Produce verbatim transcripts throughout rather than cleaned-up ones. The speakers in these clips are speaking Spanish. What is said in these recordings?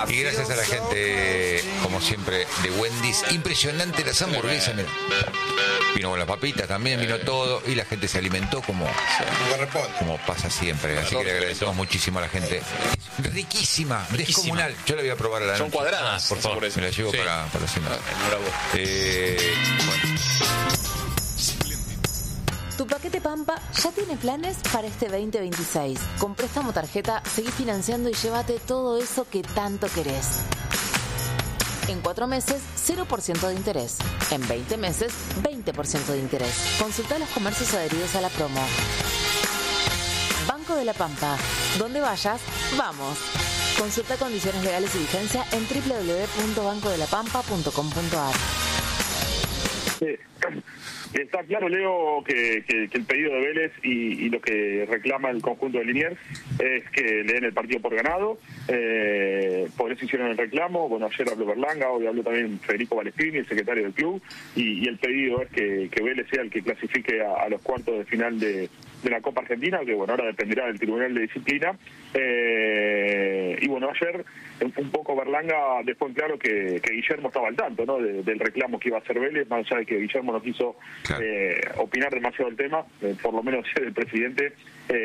Y gracias a la gente, como siempre, de Wendy's. Impresionante las hamburguesas. Mira. Vino con las papitas también, vino todo. Y la gente se alimentó como, como pasa siempre. Así que le agradecemos muchísimo a la gente. Riquísima, descomunal. Yo la voy a probar a la noche. Son cuadradas, por favor. Me la llevo sí. para, para cenar. Eh, bueno. Tu paquete Pampa ya tiene planes para este veinte veintiséis. Con préstamo tarjeta, seguí financiando y llévate todo eso que tanto querés. En cuatro meses, cero por ciento de interés. En veinte meses, veinte por ciento de interés. Consulta los comercios adheridos a la promo. Banco de la Pampa. Donde vayas, vamos. Consulta condiciones legales y vigencia en doble u doble u doble u punto banco de la pampa punto com punto a r. Sí. Está claro, Leo, que, que, que el pedido de Vélez y, y lo que reclama el conjunto de Liniers es que le den el partido por ganado. Eh, por eso hicieron el reclamo. Bueno, ayer habló Berlanga, hoy habló también Federico Valespini, el secretario del club, y, y el pedido es que, que Vélez sea el que clasifique a, a los cuartos de final de, de la Copa Argentina, que bueno, ahora dependerá del Tribunal de Disciplina. Eh, y bueno, ayer un poco Berlanga dejó en claro que, que Guillermo estaba al tanto, ¿no? De, del reclamo que iba a hacer Vélez, más allá de que Guillermo no quiso claro. eh, opinar demasiado del tema, eh, por lo menos el presidente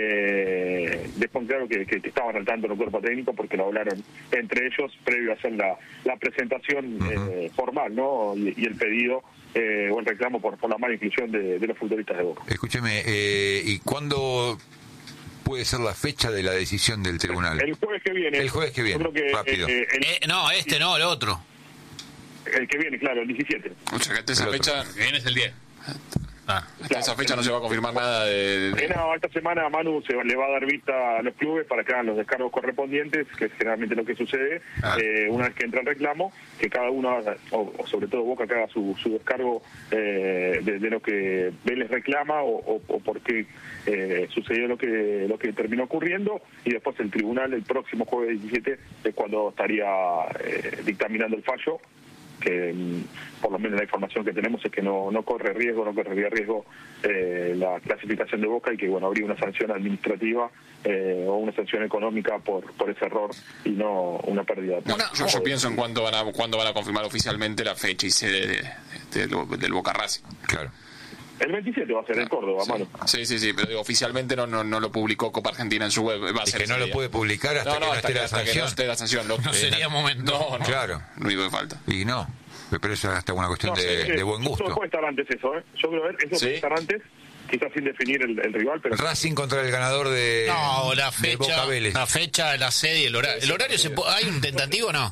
eh, dejó en claro que, que, que estaban al tanto en el cuerpo técnico porque lo hablaron entre ellos previo a hacer la, la presentación uh-huh. eh, formal, ¿no? Y, y el pedido eh, o el reclamo por, por la mala inclusión de, de los futbolistas de Boca. Escúcheme, eh, ¿y cuándo puede ser la fecha de la decisión del tribunal? El jueves que viene. El jueves que viene, Yo creo que, rápido. Eh, el, eh, no, este no, el otro. El que viene, claro, el diecisiete. O sea, que hasta esa fecha... Que viene es el diez. Ah, hasta claro, esa fecha no se va a confirmar nada de... de... No, esta semana Manu se le va a dar vista a los clubes para que hagan los descargos correspondientes, que es generalmente lo que sucede, ah. eh, una vez que entra el reclamo, que cada uno haga, o, o sobre todo Boca, que haga su, su descargo eh, de, de lo que Vélez reclama o, o, o por qué eh, sucedió lo que lo que terminó ocurriendo, y después el tribunal el próximo jueves diecisiete es cuando estaría eh, dictaminando el fallo, que por lo menos la información que tenemos es que no no corre riesgo, no correría riesgo eh, la clasificación de Boca, y que bueno, habría una sanción administrativa eh, o una sanción económica por por ese error y no una pérdida. No, yo, yo pienso en cuándo van a cuándo van a confirmar oficialmente la fecha y sede de, de, de, del Boca Racing. Claro. El veintisiete va a ser en Córdoba, sí. mano. Sí, sí, sí, pero digo, oficialmente no, no no lo publicó Copa Argentina en su web. Va a y ser que no lo día. puede publicar hasta no, no, que no hasta esté que, la hasta sanción. Que no esté la sanción. Lo, no sería eh, momento. No, no, claro. Lo único que falta. Y no, pero eso es hasta una cuestión no, de, es que, de buen gusto. Eso puede estar antes eso, ¿eh? Yo creo que eso ¿Sí? puede estar antes, quizás sin definir el, el rival, pero... Racing contra el ganador de No, la fecha, de la fecha, la sede y el horario. ¿El horario se puede, hay un tentativo o no?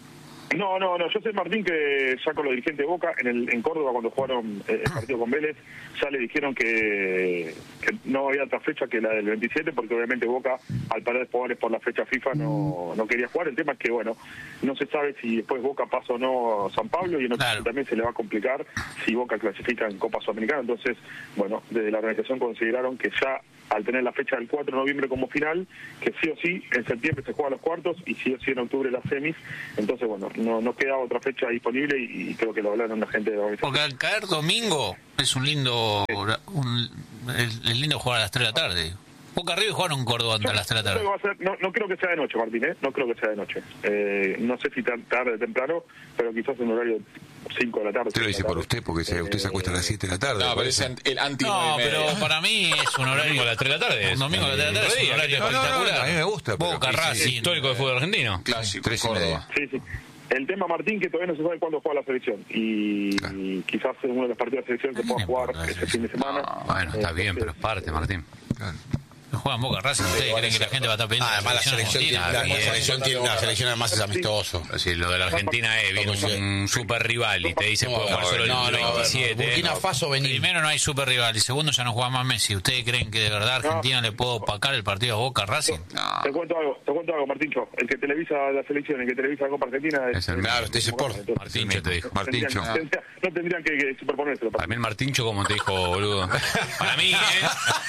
No, no, no. Yo sé, Martín, que ya con los dirigentes de Boca, en el en Córdoba, cuando jugaron el partido con Vélez, ya le dijeron que, que no había otra fecha que la del veintisiete, porque obviamente Boca, al parar de jugadores por la fecha FIFA, no no quería jugar. El tema es que, bueno, no se sabe si después Boca pasa o no a San Pablo, y en otro claro. también se le va a complicar si Boca clasifica en Copa Sudamericana. Entonces, bueno, desde la organización consideraron que ya, al tener la fecha del cuatro de noviembre como final, que sí o sí en septiembre se juegan los cuartos y sí o sí en octubre las semis. Entonces, bueno, no no queda otra fecha disponible, y, y creo que lo hablaron la gente de la organización. Porque al caer domingo es un lindo sí. un, es, es lindo jugar a las tres de la tarde. Boca River jugaron en Córdoba a las tres de la tarde. Creo que va a ser, no, no creo que sea de noche, Martín, ¿eh? No creo que sea de noche. Eh, no sé si tan tarde o temprano, pero quizás en horario cinco de la tarde. Usted lo dice por usted, porque se, usted se acuesta a las siete de la tarde. No, pero es el anti No, pero para mí es un horario a las tres de la tarde. Un domingo a las tres de la tarde es un horario no, espectacular. No, no, a mí me gusta. Boca, Racing, sí, histórico del fútbol argentino. Clásico, tres y media. Sí, sí. El tema, Martín, que todavía no se sabe cuándo juega la selección, y, claro. y quizás en uno de los partidos de la selección se pueda jugar ese fin de semana. No, bueno, está eh, bien, pero es parte, Martín. Claro. Juegan Boca Racing, ¿ustedes creen que la gente va a estar pidiendo? Ah, además la selección tiene, la, la selección tiene una selección además es amistoso. Sí, lo de la Argentina es viene un super rival y te dice puedo jugar solo el veintisiete. Burkina Faso venir. Primero no hay super rival y segundo ya no juega más Messi. ¿Ustedes creen que de verdad Argentina le puede opacar el partido a Boca Racing? No. Te cuento algo, te cuento algo, Martincho. El que televisa la selección, el que televisa la Copa Argentina es, es el claro, este es Sport. Martincho te dijo, Martincho. No tendrían, no tendrían que, que superponérselo. Para mí el Martincho, como te dijo, boludo. Para mí, ¿eh?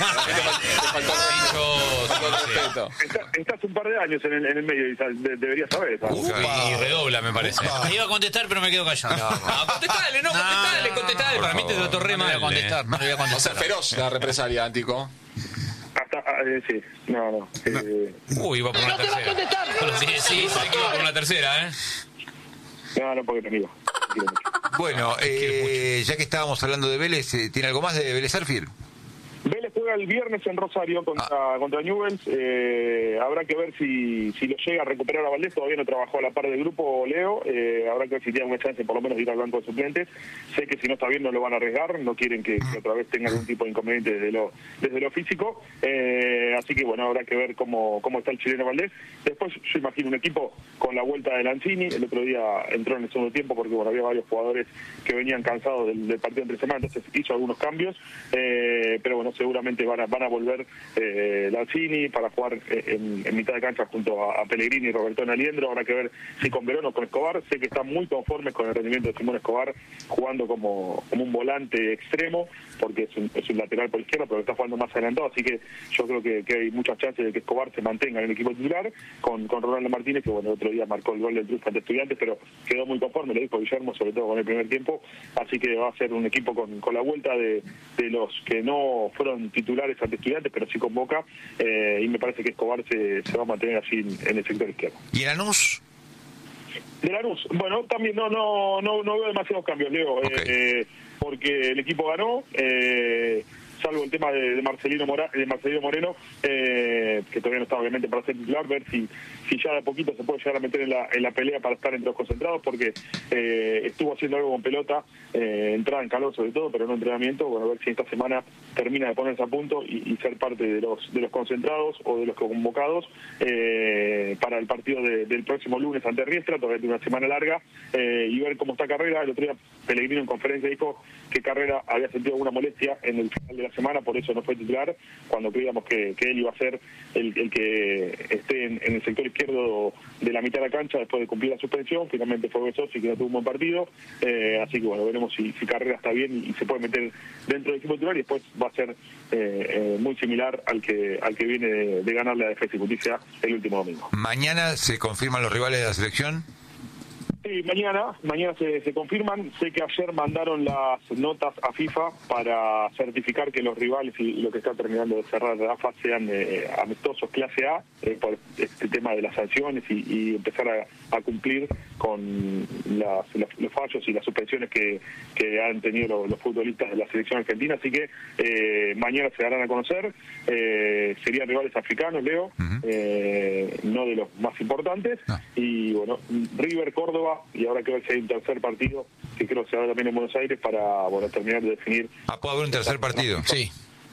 Martincho. Está, estás un par de años en el, en el medio y de, deberías saber. Y redobla, me parece. Me iba a contestar, pero me quedo callado. No, no contestale, no, contestale, no, contestale. Para mí te lo torré mal. No voy a contestar, no voy a contestar. O sea, feroz la represalia, Antico. Hasta, eh, sí, no, no. Eh, Uy, iba por una tercera. Sí, sí, sé que iba por una tercera, ¿eh? no, no, porque no iba. Bueno, eh, ya que estábamos hablando de Vélez, ¿tiene algo más de Vélez Sarsfield? Vélez juega el viernes en Rosario contra, ah. contra Newell's. Eh, habrá que ver si, si lo llega a recuperar a Valdés. Todavía no trabajó a la par del grupo Leo. Eh, habrá que ver si tiene una chance por lo menos de ir al banco de suplentes. Sé que si no está bien no lo van a arriesgar. No quieren que, que otra vez tenga algún tipo de inconveniente desde lo, desde lo físico. Eh, así que bueno, habrá que ver cómo, cómo está el chileno Valdés. Después yo imagino un equipo con la vuelta de Lanzini. El otro día entró en el segundo tiempo porque bueno, había varios jugadores que venían cansados del, del partido entre semana. Entonces hizo algunos cambios. Eh, pero bueno, seguramente van a, van a volver eh, Lanzini para jugar en, en mitad de cancha junto a, a Pellegrini y Robertón Aliendro. Habrá que ver si con Verón o con Escobar. Sé que están muy conformes con el rendimiento de Simón Escobar jugando como, como un volante extremo, porque es un, es un lateral por izquierda, pero está jugando más adelantado, así que yo creo que, que hay muchas chances de que Escobar se mantenga en el equipo titular con, con Ronaldo Martínez, que bueno, el otro día marcó el gol del triunfo ante Estudiantes, pero quedó muy conforme, lo dijo Guillermo, sobre todo con el primer tiempo, así que va a ser un equipo con, con la vuelta de, de los que no fueron titulares ante Estudiantes, pero sí con Boca, eh, y me parece que Escobar se, se va a mantener así en, en el sector izquierdo. ¿Y Lanús? De Lanús, bueno, también no no no no veo demasiados cambios, Leo, okay. eh, porque el equipo ganó, eh, salvo el tema de, de Marcelino Mora, de Marcelino Moreno, eh, que todavía no está obviamente para ser titular, ver si si ya de a poquito se puede llegar a meter en la en la pelea para estar entre los concentrados, porque eh, estuvo haciendo algo con pelota, eh, entrada en calor sobre todo, pero no entrenamiento. Bueno, a ver si esta semana termina de ponerse a punto y, y ser parte de los de los concentrados o de los convocados eh, para el partido de, del próximo lunes ante Riestra. Todavía tiene una semana larga, eh, y ver cómo está Carrera. El otro día Pellegrino en conferencia dijo que Carrera había sentido alguna molestia en el final de la semana, por eso no fue titular, cuando creíamos que, que él iba a ser el, el que esté en, en el sector izquierdo de la mitad de la cancha después de cumplir la suspensión. Finalmente fue Besos y que no tuvo un buen partido, eh, así que bueno, veremos si, si Carrera está bien y, y se puede meter dentro del equipo titular, y después va a ser eh, eh, muy similar al que al que viene de, de ganarle a Defensa y Justicia el último domingo. ¿Mañana se confirman los rivales de la selección? Sí, mañana, mañana se, se confirman. Sé que ayer mandaron las notas a FIFA para certificar que los rivales y lo que está terminando de cerrar la A F A sean eh, amistosos clase A, eh, por este tema de las sanciones y, y empezar a, a cumplir con las, las, los fallos y las suspensiones que, que han tenido los, los futbolistas de la selección argentina. Así que eh, mañana se darán a conocer. Eh, serían rivales africanos, Leo, uh-huh. eh, no de los más importantes. No. Y bueno, River, Córdoba, y ahora que ver si hay un tercer partido que creo que se hará también en Buenos Aires para bueno terminar de definir. Ah, ¿puede haber un tercer partido? Sí.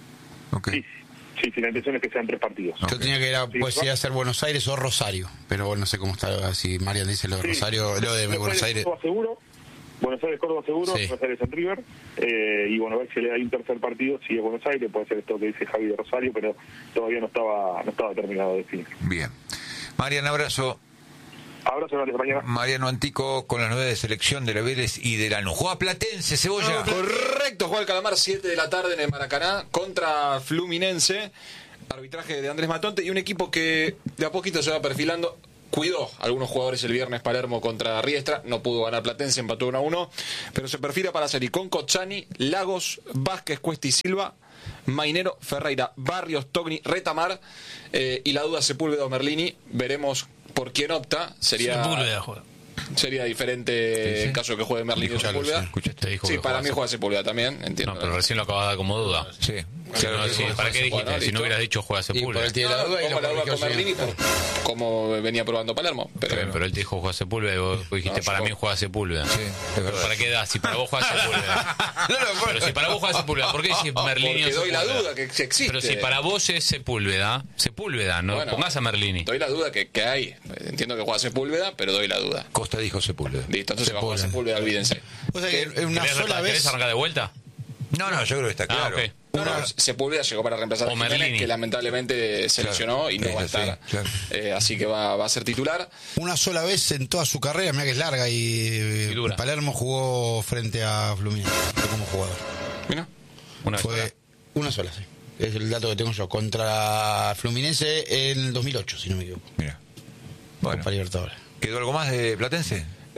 Okay. Sí, sí, sí, la intención es que sean tres partidos. Okay. Yo tenía que ir a, sí, pues, ir a ser Buenos Aires o Rosario, pero bueno, no sé cómo está, si Marian dice lo de sí. Rosario, lo de Buenos, Buenos Aires. Córdoba seguro, Buenos Aires, Córdoba seguro, sí. Buenos Aires en River, eh, y bueno, a ver si le hay un tercer partido, si es Buenos Aires, puede ser esto que dice Javi de Rosario, pero todavía no estaba no estaba terminado de definir. Bien. Marian, abrazo. Abrazo, gracias, mañana. Mariano Antico con las nueve de selección de la Vélez y de Lanús. Juega Platense, Cebolla. No, correcto, juega el Calamar, siete de la tarde en el Maracaná contra Fluminense. Arbitraje de Andrés Matonte y un equipo que de a poquito se va perfilando. Cuidó a algunos jugadores el viernes Palermo contra Riestra, no pudo ganar Platense, empató uno a uno, pero se perfila para salir con Cozzani, Lagos, Vázquez, Cuesta y Silva, Mainero, Ferreira, Barrios, Togni, Retamar, eh, y la duda Sepúlveda o Merlini. Veremos por quién opta. Sería Sepúlveda juega. Sería diferente sí, sí. en caso de que juegue Merlini o Sepúlveda. Sí, sí para mí juega Sepúlveda también, entiendo. No, pero recién lo acababa de dar como duda. Sí. Claro, no, sí, ¿para qué dijiste? Bueno, si no hubieras dicho juega Sepúlveda. Y no, la duda, y la duda con Merlini por como venía probando Palermo. Pero, pero, pero él te dijo juega Sepúlveda y vos dijiste no, para mí juega Sepúlveda. Sí, pero ¿para qué das? Si para vos juega Sepúlveda. no, no, pero si para vos juega Sepúlveda, ¿por qué decís Merlini? Porque doy la duda que existe. Pero si para vos es Sepúlveda, Sepúlveda, no bueno, pongas a Merlini. Doy la duda que, que hay. Entiendo que juega Sepúlveda, pero doy la duda. Costa dijo Sepúlveda. Listo, entonces va a jugar Sepúlveda, olvídense. O sea que una sola vez. ¿Querés arrancar de vuelta? No, no, yo creo que está claro. Ah, okay. No, no, Sepúlveda llegó para reemplazar a Jiménez, que lamentablemente se lesionó claro, y no sí, va a estar. Sí, claro. eh, así que va, va a ser titular. Una sola vez en toda su carrera, mira que es larga, y, y Palermo jugó frente a Fluminense como jugador. ¿Mira? Una Fue sola. Una sola, sí. Es el dato que tengo yo. Contra Fluminense en el dos mil ocho, si no me equivoco. Mira. Bueno. Copa Libertadores. ¿Quedó algo más de Platense?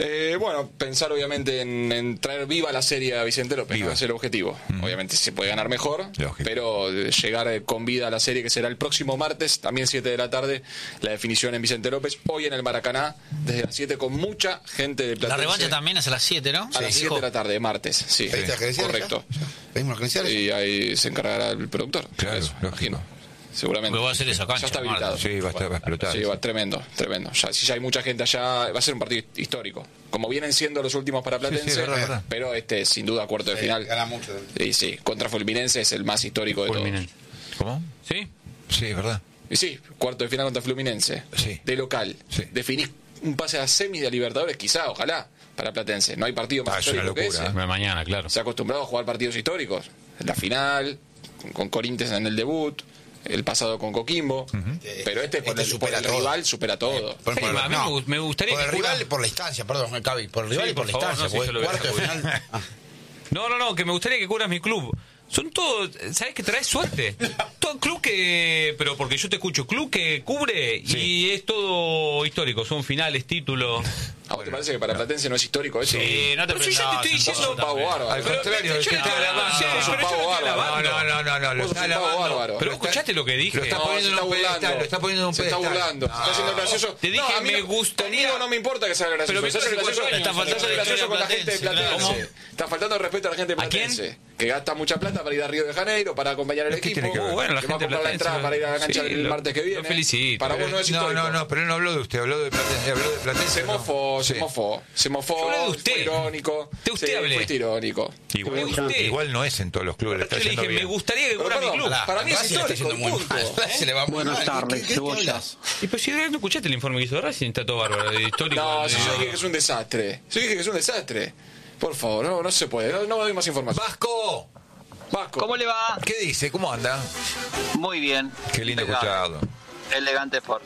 Eh, bueno, pensar obviamente en, en traer viva la serie a Vicente López, ¿no? Ese es el objetivo. Mm. Obviamente se puede ganar mejor, pero llegar con vida a la serie, que será el próximo martes, también siete de la tarde, la definición en Vicente López, hoy en el Maracaná, desde las siete, con mucha gente de Platense. La revancha también es a las siete, ¿no? A sí, las siete de la tarde, martes, sí. sí. Correcto. ¿Pedimos credenciales? Y ahí se encargará el productor. Claro, eso, imagino. Seguramente. Pero va a ser esa cancha. Ya está habilitado. Sí, va a, estar, va a explotar. Sí, va, tremendo, tremendo. Ya, si ya hay mucha gente allá, va a ser un partido histórico. Como vienen siendo los últimos para Platense, sí, sí, verdad, verdad. Pero este, sin duda, cuarto de sí, final. Gana mucho. Y sí, contra Fluminense es el más histórico de Fluminense. todos. ¿Cómo? Sí. Sí, es verdad. Y sí, cuarto de final contra Fluminense. Sí. De local. Sí. Definís un pase a semi de Libertadores, quizá, ojalá, para Platense. No hay partido más ah, histórico locura, que ese. ¿eh? Mañana, claro. Se ha acostumbrado a jugar partidos históricos. La final, con Corinthians en el debut. El pasado con Coquimbo, uh-huh. Pero este, este por, el, por el rival supera todo. Por, por, sí, a mí no, me gustaría por que el rival y por la instancia, perdón, Cavi, por el rival sí, y por, por la favor, instancia, no, cuarto de final. No, no, no, que me gustaría que cubras mi club. Son todos, ¿sabes que traes suerte? Todo club que, pero porque yo te escucho, club que cubre sí. Y es todo histórico, son finales, títulos. ¿A vos te parece que para Platense no es histórico eso? Sí, no te pero si ya te estoy diciendo. Sos un pavo bárbaro. Al contrario, yo te estoy alabando. Sos un pavo bárbaro. No, no, no, no, lo está alabando. Pero escuchaste lo que dije. Lo está poniendo en un pedestal, lo está poniendo en un pedestal. Se está burlando, se está haciendo gracioso. Te dije, me gustaría. Conmigo no me importa que sea gracioso. Pero se hace gracioso. Está faltando gracioso con la gente de Platense. Está faltando el respeto a la gente de Platense. Que gasta mucha plata para ir a Río de Janeiro, para acompañar al equipo. Bueno, la gente va a comprar la entrada para ir a la cancha el martes que viene. Lo felicito. Para vos no es histórico. No, no, no, pero él no habló de usted, habló de Platense. Habló de Platense. Se mofó, se mofó. Se mofó, fue irónico. De usted hablé. Fue irónico. Igual, usted. Igual no es en todos los clubes. Yo le dije, me gustaría que fuera mi club. Para mí es histórico. Se le va muy Buenas tardes, cebollas. Y pues si no escuchaste el informe que hizo Racing, está todo bárbaro. Histórico. No, yo dije que es un desastre. Yo dije que es un desastre. Por favor, no, no se puede. No, no doy más información. ¡Vasco! Vasco. ¿Cómo le va? ¿Qué dice? ¿Cómo anda? Muy bien. Qué lindo escucharlo. Elegante Sport.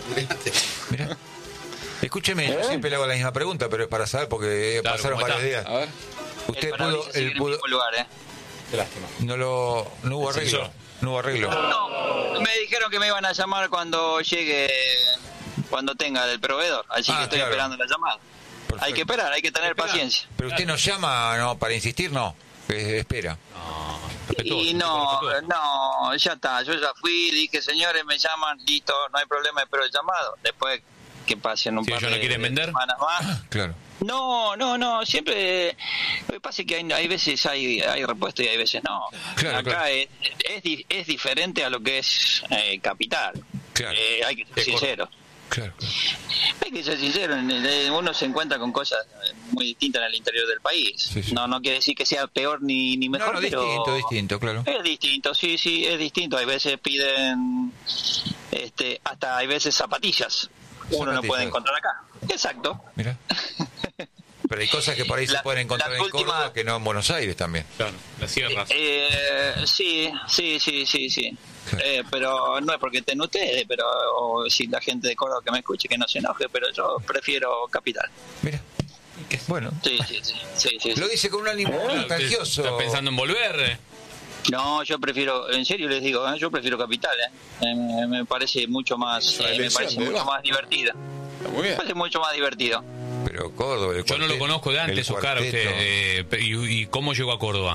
Mira. Escúcheme, ¿Eh? Yo siempre le hago la misma pregunta, pero es para saber porque claro, pasaron varios días. A ver. Usted pudo, el pudo. En lugar, ¿eh? Qué lástima. No lo, no hubo arreglo. No hubo arreglo. No, me dijeron que me iban a llamar cuando llegue, cuando tenga del proveedor, así ah, que estoy claro. esperando la llamada. Perfecto. Hay que esperar, hay que tener esperar. paciencia. Pero usted nos llama, no, para insistir, no. Eh, espera. No. Y no, no, ya está, yo ya fui, dije, señores, me llaman, listo, no hay problema, espero el llamado. Después que pasen un si par no de, quieren vender. semanas más. Claro. No, no, no, siempre, lo que pasa es que hay, hay veces hay, hay repuesto y hay veces no. Claro, Acá claro. Es, es, es diferente a lo que es eh, Capital. Claro. Eh, hay que ser sincero. Claro. Hay que ser sincero, uno se encuentra con cosas muy distintas en el interior del país. Sí, sí. No no quiere decir que sea peor ni, ni mejor, no, no, pero distinto, distinto, claro. Es distinto, sí, sí, es distinto. Hay veces piden, este, hasta hay veces zapatillas. Uno zapatillas. No puede encontrar acá. Exacto. Mira. Pero hay cosas que por ahí la, se pueden encontrar en última... Córdoba que no en Buenos Aires también. Claro, las sierras. Eh, sí, sí, sí, sí, sí. Claro. Eh, pero no es porque estén ustedes, pero o si la gente de Córdoba que me escuche que no se enoje, pero yo prefiero Capital. Mira. Bueno. Sí, sí, sí, sí, sí, lo sí. dice con un ánimo contagioso. ¿Estás pensando en volver? No, yo prefiero, en serio les digo, ¿eh? yo prefiero Capital, ¿eh? Me, me parece mucho más, eh, me parece mucho más divertido. Muy bien. Me parece mucho más divertido. Pero Córdoba, el yo no lo conozco de antes, Oscar, usted, eh, y, y cómo llegó a Córdoba.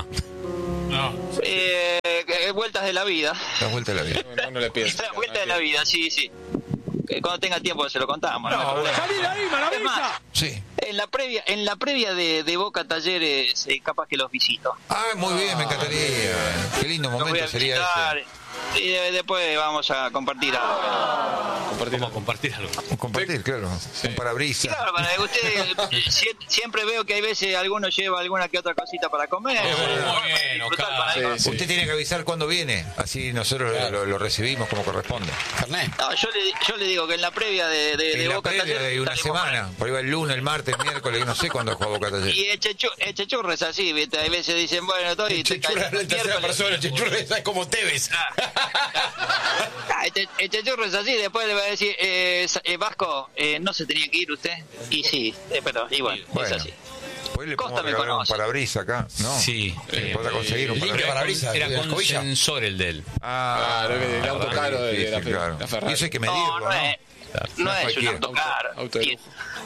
No. Eh, vueltas de la vida. Las vueltas de la vida. No, no le pides. Las vueltas de la vida, sí, sí. Cuando tenga tiempo se lo contamos. No, no ¡salí de ahí, maravilla! Sí. En la previa, en la previa de, de Boca Talleres, eh, capaz que los visito. Ah, muy bien, me encantaría. Qué lindo momento sería ese. Y después vamos a compartir algo. ¿Compartir, ¿Cómo compartir algo? Compartir, claro. Sí. Un parabrisas. Claro, para usted siempre veo que hay veces alguno lleva alguna que otra cosita para comer. Eh, bueno, muy bien, sí, sí. Usted tiene que avisar cuándo viene, así nosotros claro. lo, lo recibimos como corresponde. No, yo le, yo le digo que en la previa de, de, en de la Boca previa Talleres, de una semana, por ahí va el lunes, el martes, el miércoles, no sé cuándo juega Boca Talleres. Y el chechurro es así, ¿viste? Hay veces dicen, bueno, estoy... El chechurro es la tercera persona, el chechurro es como Tevez. Ah, este, este churro es así, después le va a decir, eh, eh, Vasco, eh, ¿no se tenía que ir usted? Y sí, eh, pero igual, bueno, es así. Pues le podemos regalar un parabrisas acá, ¿no? Sí. Eh, ¿Podrá conseguir un parabrisas? Era con, era con sensor el de él. Ah, claro, el ah, auto caro de, de la, claro. la Ferrari. Y eso hay que medirlo, no, no, ¿no? Es, no, no es un auto caro. Auto de lujo.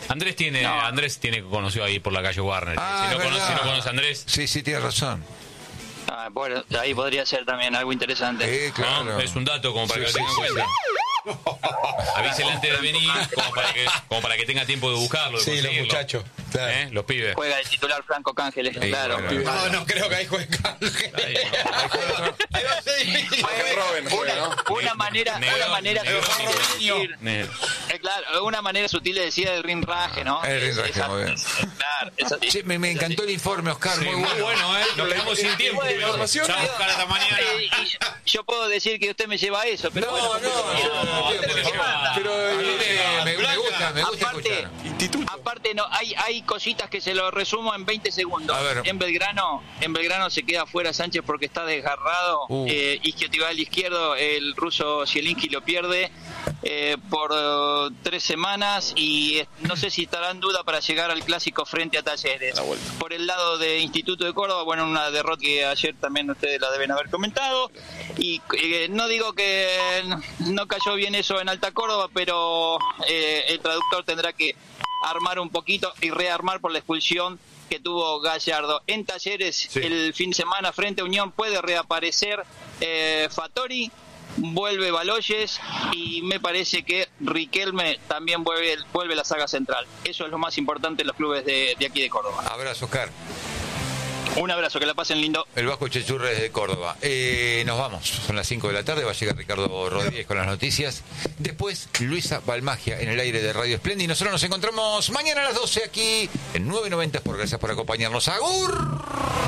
Andrés tiene, No. Andrés tiene conocido ahí por la calle Warner. Ah, si, no conoce, verdad. si no conoce a Andrés. Sí, sí, tiene razón. Ah, bueno, ahí podría ser también algo interesante. Eh, claro. ¿no? Es un dato como para Sí, que sí, lo tengan en sí, cuenta. Avísele antes de venir, como para que, como para que tenga tiempo de buscarlo. De Sí, los conseguirlo. muchachos. Claro. ¿Eh? Los pibes. Juega el titular Franco Cángeles, Sí, claro. bueno. No, no creo que ahí juegue Cángel. Ahí, no. Ahí va a ser difícil. Robin juega, ¿no? Una manera, Negro, una manera negro, sutil de decir, Negro. eh, claro, una manera sutil de decir el rinraje, ¿no? El rinraje, Esa- muy bien. Claro, esa- Sí, me, me encantó el informe, Oscar. Sí, muy muy bueno. bueno, ¿eh? Nos quedamos sin tiempo. Bueno, pero información. ya vamos a buscar hasta mañana. Eh, y yo, yo puedo decir que usted me lleva a eso, pero No, bueno, no, no, no, no, te lo lleva. pero A mí eh, me, me gusta, me gusta aparte, escuchar. Instituto. aparte no, hay hay cositas que se lo resumo en veinte segundos. A ver. En Belgrano, en Belgrano se queda fuera Sánchez porque está desgarrado. Uh. Eh, Isquiotibial izquierdo, el ruso Zielinski lo pierde eh, por eh, tres semanas y eh, no sé si estará en duda para llegar al clásico frente a Talleres. Por el lado de Instituto de Córdoba, bueno, una derrota que ayer también ustedes la deben haber comentado. Y eh, no digo que no cayó bien eso en Alta Córdoba, pero eh, el traductor tendrá que armar un poquito y rearmar por la expulsión que tuvo Gallardo. En Talleres, Sí. el fin de semana frente a Unión puede reaparecer eh, Fattori, vuelve Baloyes y me parece que Riquelme también vuelve, vuelve a la saga central. Eso es lo más importante en los clubes de, de aquí de Córdoba. Abrazo, Oscar. Un abrazo, que la pasen lindo. El Vasco Chechurre desde Córdoba. Eh, nos vamos. Son las cinco de la tarde. Va a llegar Ricardo Rodríguez con las noticias. Después, Luisa Balmagia en el aire de Radio Esplendid. Y nosotros nos encontramos mañana a las doce aquí en nueve noventa. Por gracias por acompañarnos. ¡Agur!